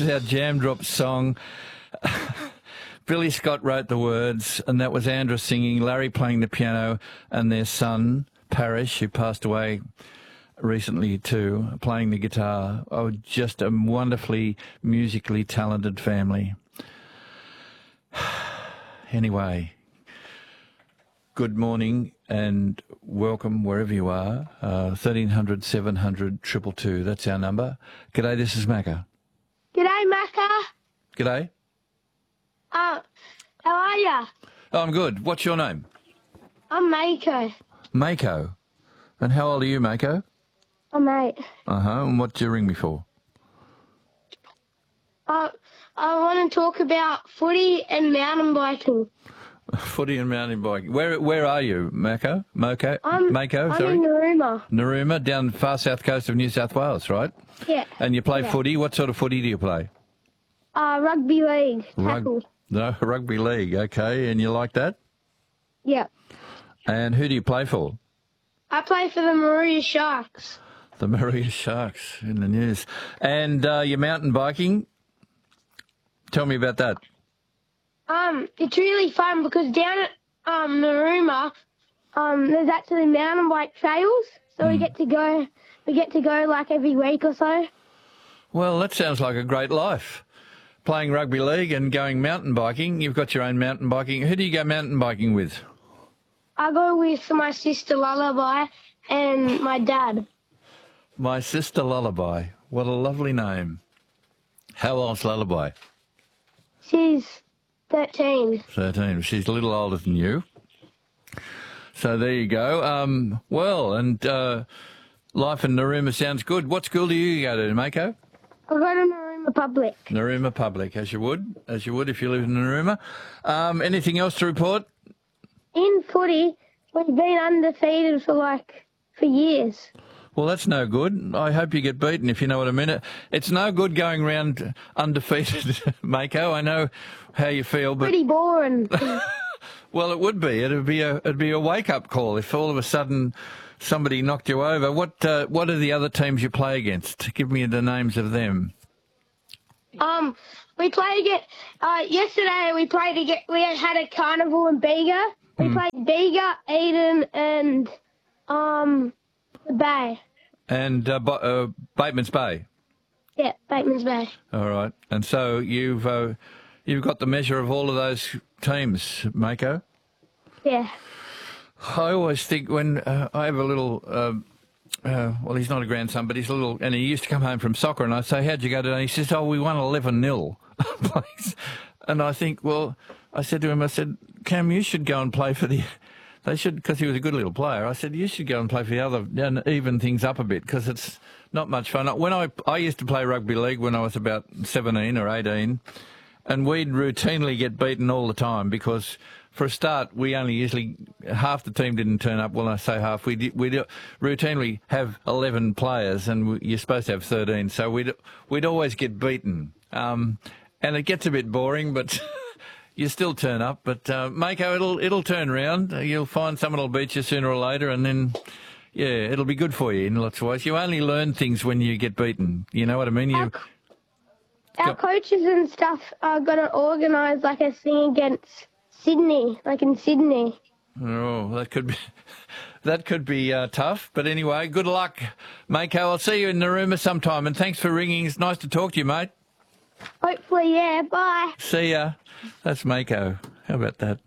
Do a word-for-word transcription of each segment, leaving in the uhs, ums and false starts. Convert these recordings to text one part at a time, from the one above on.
our Jam Drop song. Billy Scott wrote the words, and that was Andra singing, Larry playing the piano, and their son, Parish, who passed away recently too, playing the guitar. Oh, just a wonderfully musically talented family. Anyway, good morning and welcome wherever you are. Uh, thirteen hundred, seven hundred, two two two, that's our number. G'day, this is Macca. G'day, Macca. G'day. Uh, how are ya? Oh, I'm good. What's your name? I'm Mako. Mako. And how old are you, Mako? I'm eight. Uh-huh. And what do you ring me for? Uh, I want to talk about footy and mountain biking. Footy and mountain biking. Where where are you, Mako? Mako? I'm, Mako, I'm sorry. in Narooma. Narooma, down the far south coast of New South Wales, right? Yeah. And you play yeah. footy. What sort of footy do you play? Uh, rugby league. Rug- Tackle. No, rugby league, okay. And you like that? Yeah. And who do you play for? I play for the Maria Sharks. The Maria Sharks in the news. And uh, your mountain biking? Tell me about that. Um, it's really fun because down at um Narooma, um, there's actually mountain bike trails, so mm. we get to go. We get to go like every week or so. Well, that sounds like a great life. Playing rugby league and going mountain biking. You've got your own mountain biking. Who do you go mountain biking with? I go with my sister Lullaby and my dad. My sister Lullaby. What a lovely name. How old's Lullaby? She's thirteen. thirteen. She's a little older than you. So there you go. Um, well, and uh, life in Narooma sounds good. What school do you go to, Mako? I go to Narooma Public. Narooma Public, as you would, as you would if you live in Narooma. Um, anything else to report? In footy, we've been undefeated for like, for years. Well, that's no good. I hope you get beaten, if you know what I mean. It's no good going round undefeated, Mako. I know how you feel, but pretty boring. Well, it would be. It'd be a it'd be a wake up call if all of a sudden somebody knocked you over. What uh, what are the other teams you play against? Give me the names of them. Um, we played against uh yesterday. We played against. We had a carnival in Bega. We mm. played Bega, Eden, and um the Bay. And uh, Bo- uh, Bateman's Bay. Yeah, Bateman's Bay. All right. And so you've uh, you've got the measure of all of those teams, Mako? Yeah. I always think when uh, I have a little, uh, uh, well, he's not a grandson, but he's a little, and he used to come home from soccer, and I say, how'd you go today? He says, oh, we won eleven nil. And I think, well, I said to him, I said, Cam, you should go and play for the, they should, because he was a good little player, I said, you should go and play for the other, and even things up a bit, because it's not much fun. When I, I used to play rugby league when I was about seventeen or eighteen, and we'd routinely get beaten all the time because, for a start, we only usually, half the team didn't turn up. Well, I say half. We did, we'd routinely have eleven players, and we, you're supposed to have thirteen. So we'd we'd always get beaten. Um, and it gets a bit boring, but you still turn up. But, uh, Mako, it'll, it'll turn round. You'll find someone will beat you sooner or later, and then, yeah, it'll be good for you in lots of ways. You only learn things when you get beaten. You know what I mean? You... Our coaches and stuff are going to organise like a thing against Sydney, like in Sydney. Oh, that could be that could be uh, tough. But anyway, good luck, Mako. I'll see you in Narooma sometime. And thanks for ringing. It's nice to talk to you, mate. Hopefully, yeah. Bye. See ya. That's Mako. How about that?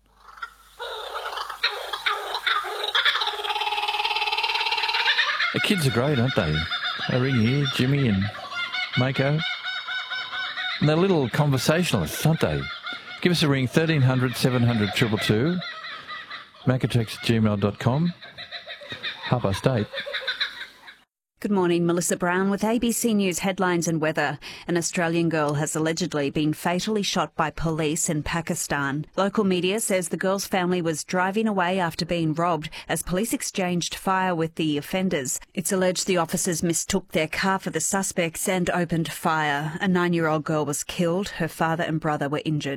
The kids are great, aren't they? They ring here, Jimmy and Mako. And they're little conversationalists, aren't they? Give us a ring, thirteen hundred, seven hundred, two two two. Macatex at gmail dot com. Half past eight. Good morning, Melissa Brown with A B C News headlines and weather. An Australian girl has allegedly been fatally shot by police in Pakistan. Local media says the girl's family was driving away after being robbed as police exchanged fire with the offenders. It's alleged the officers mistook their car for the suspects and opened fire. A nine-year-old girl was killed. Her father and brother were injured.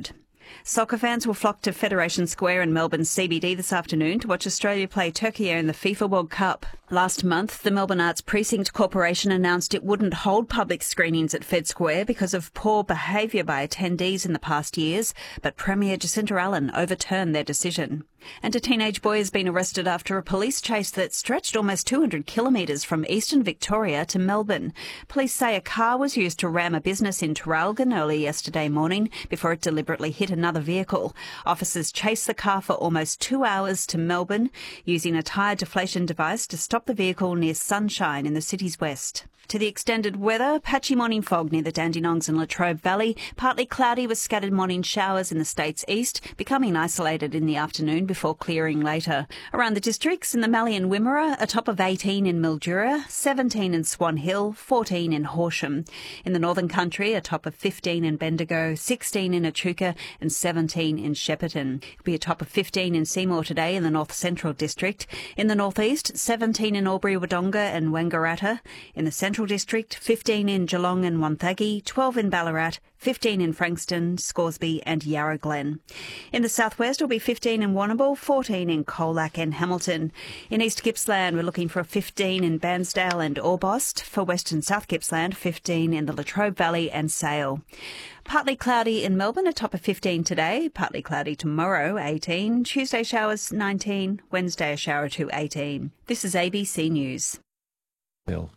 Soccer fans will flock to Federation Square in Melbourne's C B D this afternoon to watch Australia play Turkey in the FIFA World Cup. Last month, the Melbourne Arts Precinct Corporation announced it wouldn't hold public screenings at Fed Square because of poor behaviour by attendees in the past years, but Premier Jacinta Allen overturned their decision. And a teenage boy has been arrested after a police chase that stretched almost two hundred kilometres from eastern Victoria to Melbourne. Police say a car was used to ram a business in Traralgon early yesterday morning before it deliberately hit another vehicle. Officers chased the car for almost two hours to Melbourne, using a tyre deflation device to stop the vehicle near Sunshine in the city's west. To the extended weather, patchy morning fog near the Dandenongs and Latrobe Valley, partly cloudy with scattered morning showers in the state's east, becoming isolated in the afternoon before clearing later. Around the districts, in the Mallee and Wimmera, a top of eighteen in Mildura, seventeen in Swan Hill, fourteen in Horsham. In the Northern Country, a top of fifteen in Bendigo, sixteen in Echuca and seventeen in Shepparton. It'll be a top of fifteen in Seymour today in the North Central District. In the North East, seventeen in Albury, Wodonga and Wangaratta. In the Central District, fifteen in Geelong and Wonthaggi, twelve in Ballarat, fifteen in Frankston, Scoresby and Yarra Glen. In the southwest, it'll be fifteen in Warrnambool, fourteen in Colac and Hamilton. In East Gippsland, we're looking for a fifteen in Bairnsdale and Orbost. For West and South Gippsland, fifteen in the Latrobe Valley and Sale. Partly cloudy in Melbourne, a top of fifteen today. Partly cloudy tomorrow, eighteen. Tuesday showers, nineteen. Wednesday a shower to eighteen. This is A B C News. Bill.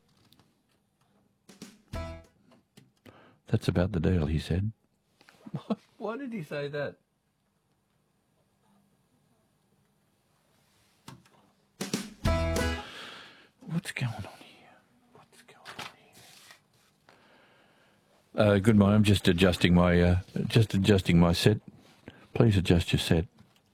That's about the deal, he said. Why did he say that? What's going on here? What's going on here? Uh, good morning. I'm just adjusting my uh, just adjusting my set. Please adjust your set.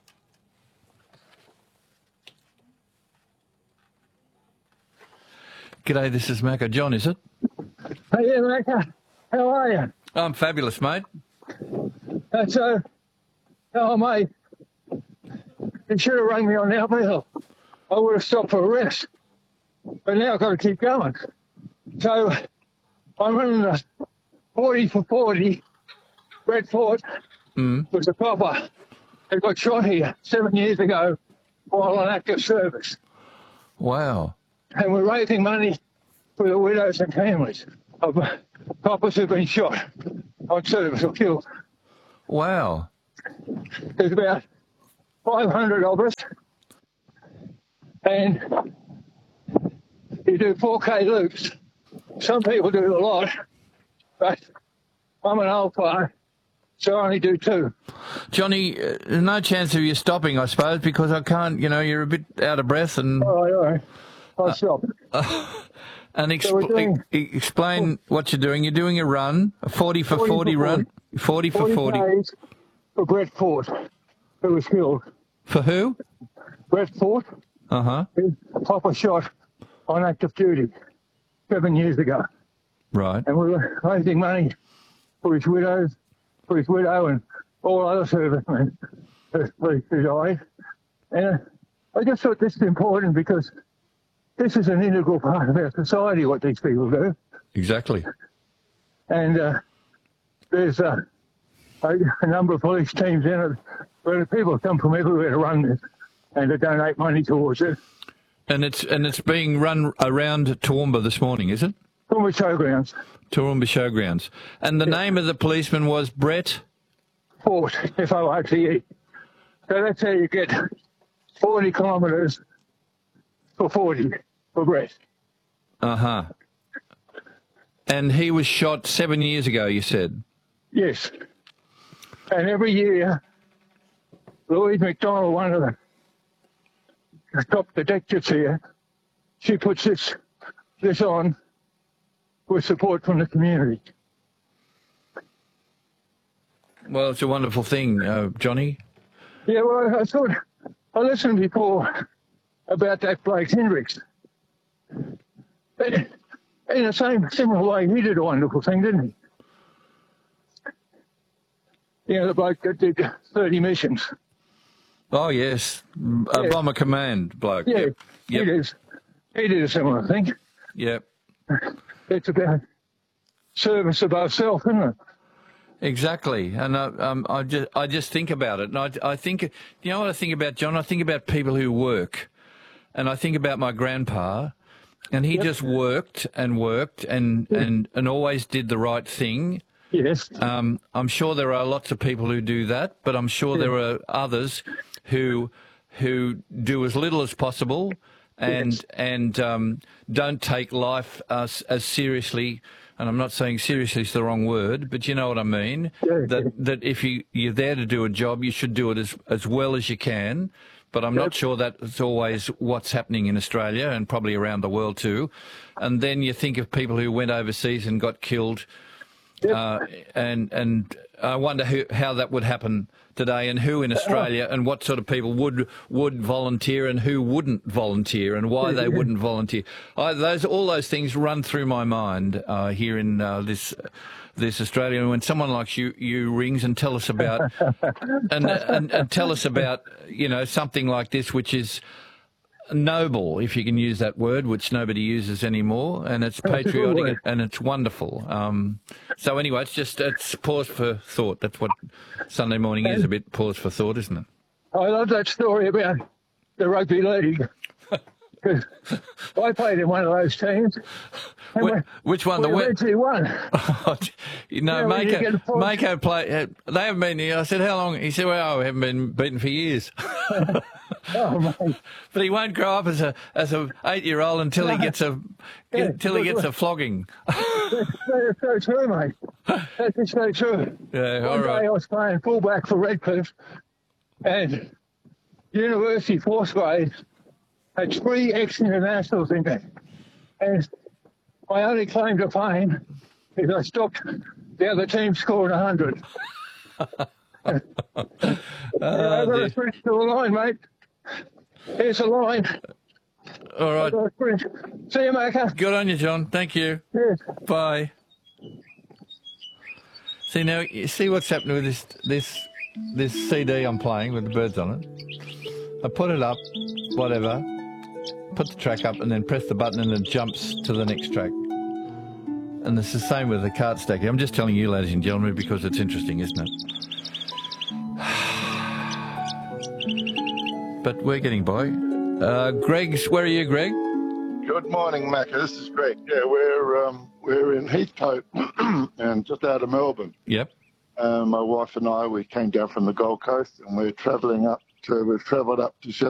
G'day, this is Macca. John, is it? Hey, yeah, Macca. How are you? I'm fabulous, mate. That's uh, oh, mate. You should have rang me on the uphill. I would have stopped for a rest. But now I've got to keep going. So I'm running a forty for forty. Brett Fort Mm. was a copper that got shot here seven years ago while on active service. Wow. And we're raising money for the widows and families of coppers who've been shot on service or killed. Wow. There's about five hundred of us, and you do four K loops. Some people do a lot, but I'm an old player, so I only do two. Johnny, uh, no chance of you stopping, I suppose, because I can't, you know, you're a bit out of breath and... All right, all right. I'll stop. Uh, and exp- So we're doing- e- explain what you're doing. You're doing a run, a forty for forty, forty for run. forty for forty. K's for Brett Fort, who was killed. For who? Brett Fort, Uh-huh. a copper shot on active duty seven years ago. Right. And we were raising money for his widows, for his widow and all other servicemen who, who died. And I just thought this is important because this is an integral part of our society, what these people do. Exactly. And uh, there's uh, a, a number of police teams in it where the people come from everywhere to run this and to donate money towards it. And it's and it's being run around Toowoomba this morning, is it? From the showgrounds. Toowoomba Showgrounds. And the Yeah. name of the policeman was Brett? Fort, F O R T E. So that's how you get forty kilometres for forty for Brett. Uh-huh. And he was shot seven years ago, you said? Yes. And every year, Louise McDonald, one of the top detectives here, she puts this this on with support from the community. Well, it's a wonderful thing, uh, Johnny. Yeah, well, I thought, I listened before about that Blake Hendricks. But in the same similar way, he did a wonderful thing, didn't he? You know, the bloke that did thirty missions. Oh, yes. A Yeah. bomber command bloke. Yeah, Yep. he, Yep. did, he did a similar thing. Yep. It's about service above self, isn't it? Exactly, and I, um, I just I just think about it, and I, I think, you know what I think about, John? I think about people who work, and I think about my grandpa, and he Yep. just worked and worked and, and, and always did the right thing. Yes. Um, I'm sure there are lots of people who do that, but I'm sure there are others who who do as little as possible and Yes. and um, don't take life as, as seriously. And I'm not saying seriously is the wrong word, but you know what I mean. Yeah, that yeah. that if you you're there to do a job, you should do it as as well as you can. But I'm not Yep. sure that's always what's happening in Australia and probably around the world too. And then you think of people who went overseas and got killed. Yep. Uh, and and I wonder who, how that would happen today, and who in Australia, and what sort of people would would volunteer, and who wouldn't volunteer, and why they wouldn't volunteer. I, those all those things run through my mind uh, here in uh, this this Australia. And when someone like you you rings and tell us about and, and and tell us about you know something like this, which is noble, if you can use that word, which nobody uses anymore, and it's That's a good patriotic word. and it's wonderful. Um, so anyway, it's just it's pause for thought. That's what Sunday morning is, a bit pause for thought, isn't it? I love that story about the rugby league. 'Cause I played in one of those teams. and Wh- we- which one? we The win? eventually won. you know, Yeah, when you get Mako, a point- Mako play. uh, They haven't been here. I said, how long? He said, well, we haven't been beaten for years. Oh, mate. But he won't grow up as a as a eight year old until he gets a Yeah, until he good gets a work. flogging. That's, that's so true, mate. That is so true. Yeah, One all day right. I was playing fullback for Redcliffe, and University fourth grade had three ex-internationals in there. And my only claim to fame is I stopped the other team scoring one hundred. I've got dear. to sprint to the line, mate. Here's the line. All I've right. got to sprint. See you, Macca. Good on you, John. Thank you. Yes. Bye. See now, you see what's happening with this this this C D I'm playing with the birds on it. I put it up, whatever, put the track up, and then press the button, and it jumps to the next track. And it's the same with the cart stacking. I'm just telling you, ladies and gentlemen, because it's interesting, isn't it? But we're getting by. Uh, Greg's, where are you, Greg? Good morning, Macca. This is Greg. Yeah, we're um, we're in Heathcote and just out of Melbourne. Yep. Um, my wife and I, we came down from the Gold Coast, and we're travelling up to we've travelled up to Shep